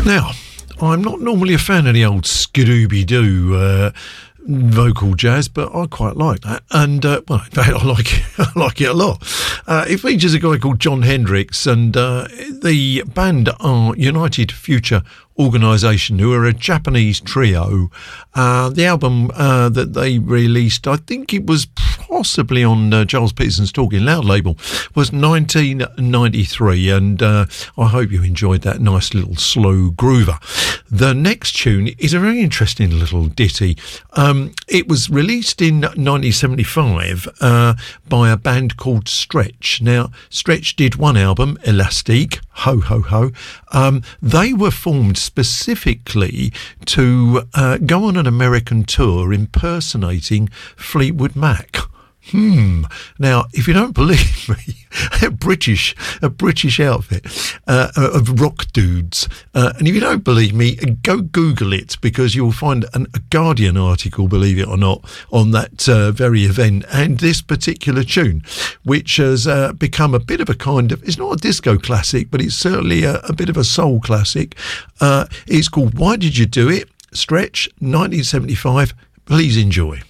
Now, I'm not normally a fan of the old Scooby-Doo vocal jazz, but I quite like that, and well, in fact, I like it a lot. It features a guy called Jon Hendricks, and the band are United Future Organisation, who are a Japanese trio. The album that they released, I think it was possibly on Giles Peterson's Talking Loud label, was 1993, and I hope you enjoyed that nice little slow groover. The next tune is a very interesting little ditty. It was released in 1975 by a band called Stretch. Now, Stretch did one album, Elastique, Ho Ho Ho. They were formed specifically to go on an American tour impersonating Fleetwood Mac. Now, if you don't believe me, a British outfit of rock dudes, and if you don't believe me, go Google it, because you'll find a Guardian article, believe it or not, on that very event and this particular tune, which has become a bit of a kind of, it's not a disco classic, but it's certainly a bit of a soul classic. It's called Why Did You Do It? Stretch, 1975. Please enjoy.